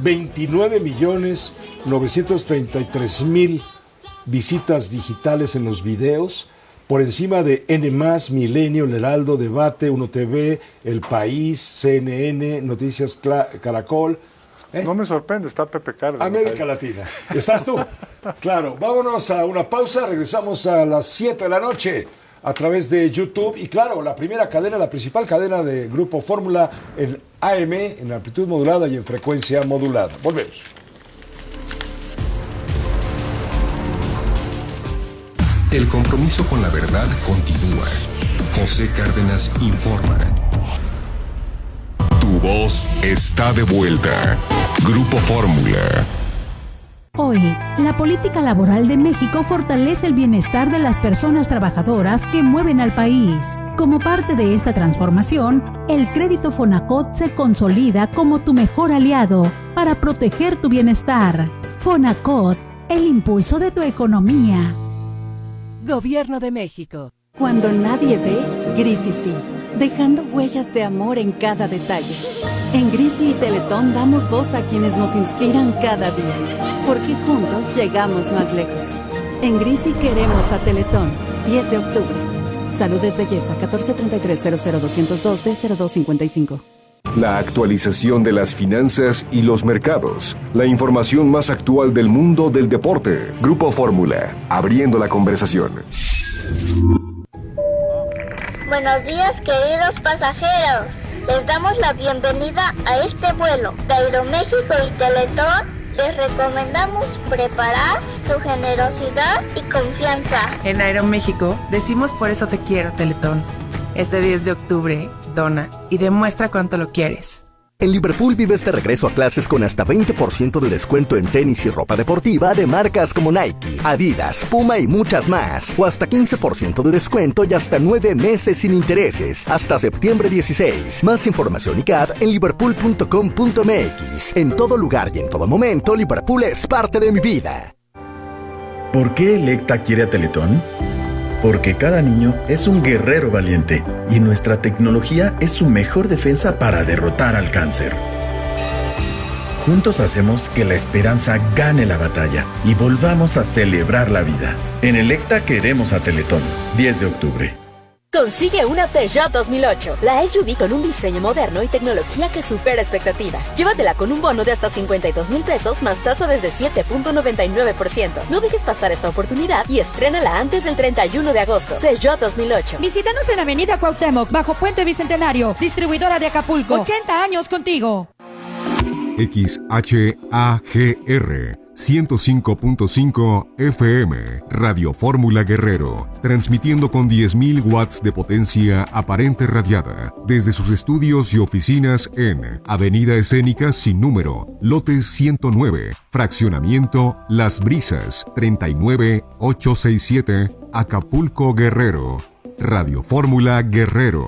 29.933.000 visitas digitales en los videos, por encima de N+, Milenio, El Heraldo, Debate, Uno TV, El País, CNN, Noticias Caracol. No me sorprende, está Pepe Cárdenas. América Latina. ¿Estás tú? Claro. Vámonos a una pausa, regresamos a las 7 de la noche. A través de YouTube y claro, la principal cadena de Grupo Fórmula en AM, en amplitud modulada y en frecuencia modulada. Volvemos. El compromiso con la verdad continúa. José Cárdenas informa. Tu voz está de vuelta. Grupo Fórmula. Hoy, la política laboral de México fortalece el bienestar de las personas trabajadoras que mueven al país. Como parte de esta transformación, el crédito Fonacot se consolida como tu mejor aliado para proteger tu bienestar. Fonacot, el impulso de tu economía. Gobierno de México. Cuando nadie ve, Grisi sí, dejando huellas de amor en cada detalle. En Grisi y Teletón damos voz a quienes nos inspiran cada día, porque juntos llegamos más lejos. En Grisi queremos a Teletón, 10 de octubre. Salud es belleza, 1433-00202-D0255. La actualización de las finanzas y los mercados. La información más actual del mundo del deporte. Grupo Fórmula, abriendo la conversación. Buenos días, queridos pasajeros. Les damos la bienvenida a este vuelo de Aeroméxico y Teletón. Les recomendamos preparar su generosidad y confianza. En Aeroméxico decimos por eso te quiero, Teletón. Este 10 de octubre, dona y demuestra cuánto lo quieres. En Liverpool vives de regreso a clases con hasta 20% de descuento en tenis y ropa deportiva de marcas como Nike, Adidas, Puma y muchas más. O hasta 15% de descuento y hasta 9 meses sin intereses, hasta septiembre 16. Más información y CAD en liverpool.com.mx. En todo lugar y en todo momento, Liverpool es parte de mi vida. ¿Por qué Electa quiere a Teletón? porque cada niño es un guerrero valiente y nuestra tecnología es su mejor defensa para derrotar al cáncer. Juntos hacemos que la esperanza gane la batalla y volvamos a celebrar la vida. En Electa queremos a Teletón. 10 de octubre. Consigue una Peugeot 2008, la SUV con un diseño moderno y tecnología que supera expectativas. Llévatela con un bono de hasta 52,000 pesos más tasa desde 7.99%. No dejes pasar esta oportunidad y estrénala antes del 31 de agosto. Peugeot 2008. Visítanos en Avenida Cuauhtémoc, bajo Puente Bicentenario, distribuidora de Acapulco. 80 años contigo. XHAGR 105.5 FM, Radio Fórmula Guerrero, transmitiendo con 10.000 watts de potencia aparente radiada desde sus estudios y oficinas en Avenida Escénica sin número, lote 109, fraccionamiento Las Brisas, 39867, Acapulco, Guerrero. Radio Fórmula Guerrero.